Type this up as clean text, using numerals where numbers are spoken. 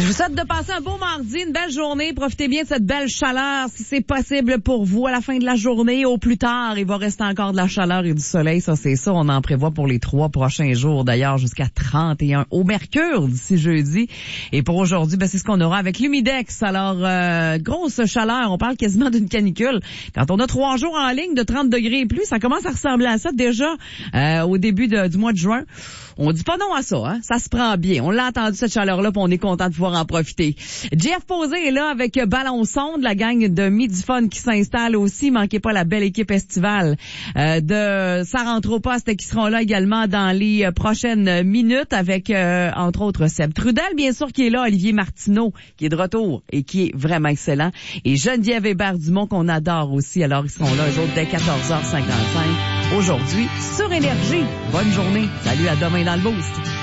Je vous souhaite de passer un beau mardi, une belle journée. Profitez bien de cette belle chaleur si c'est possible pour vous à la fin de la journée. Au plus tard, il va rester encore de la chaleur et du soleil. Ça, c'est ça. On en prévoit pour les 3 prochains jours. D'ailleurs, jusqu'à 31 au mercure d'ici jeudi. Et pour aujourd'hui, c'est ce qu'on aura avec l'humidex. Alors, grosse chaleur. On parle quasiment d'une canicule. Quand on a 3 jours en ligne de 30 degrés et plus, ça commence à ressembler à ça déjà au début du mois de juin. On dit pas non à ça, hein. Ça se prend bien. On l'a entendu, cette chaleur-là, puis on est content de pouvoir en profiter. Jeff Posé est là avec Ballon Sonde, la gang de Midi Fun qui s'installe aussi. Manquez pas la belle équipe estivale de Sarah Anthropost qui seront là également dans les prochaines minutes avec, entre autres, Seb Trudel, bien sûr, qui est là, Olivier Martineau, qui est de retour et qui est vraiment excellent. Et Geneviève Hébert-Dumont, qu'on adore aussi. Alors, ils seront là, eux autres, dès 14h55. Aujourd'hui, sur Énergie. Bonne journée. Salut, à demain dans le Boost.